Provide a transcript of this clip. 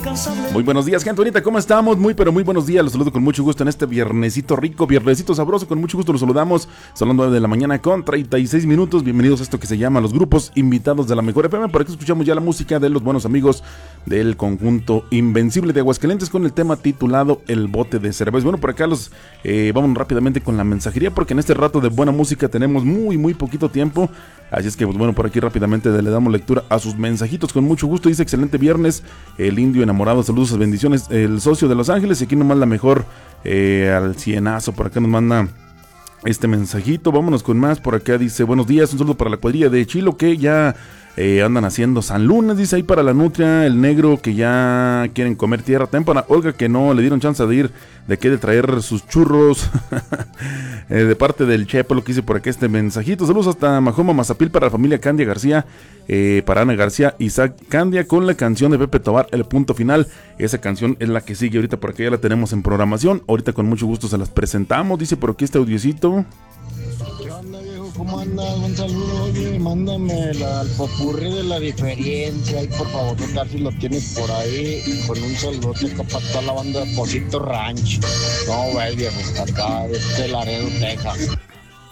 Muy buenos días, gente bonita, ¿cómo estamos? Muy, pero muy buenos días, los saludo con mucho gusto en este viernesito rico, viernesito sabroso, con mucho gusto los saludamos. Son las 9 de la mañana con 36 minutos, bienvenidos a esto que se llama Los Grupos Invitados de la Mejor FM. Por aquí escuchamos ya la música de los buenos amigos del conjunto Invencible de Aguascalientes con el tema titulado El Bote de Cerveza. Bueno, por acá vamos rápidamente con la mensajería porque en este rato de buena música tenemos muy poquito tiempo. Así es que, pues bueno, por aquí rápidamente le damos lectura a sus mensajitos con mucho gusto. Dice, excelente viernes, el indio enamorado, saludos, bendiciones, el socio de Los Ángeles, y aquí nomás la mejor, al cienazo, por acá nos manda este mensajito. Vámonos con más, por acá dice, buenos días, un saludo para la cuadrilla de Chilo que ya andan haciendo San Lunes, dice ahí para la Nutria, el negro que ya quieren comer tierra, también para Olga que no le dieron chance de ir, de traer sus churros, de parte del Chepo, lo que hice por acá este mensajito. Saludos hasta Majoma, Mazapil, para la familia Candia García, para Ana García, Isaac Candia, con la canción de Pepe Tobar, El Punto Final. Esa canción es la que sigue ahorita, por acá ya la tenemos en programación, ahorita con mucho gusto se las presentamos. Dice por aquí este audiocito. ¿Qué onda, viejo? ¿Cómo andas? Un saludo, oye, mándame al popurrí de La Diferencia, y por favor, tocar si lo tienes por ahí, y con un saludote acá para toda la banda de Posito Ranch. No, güey, viejo, acá de Laredo, Texas.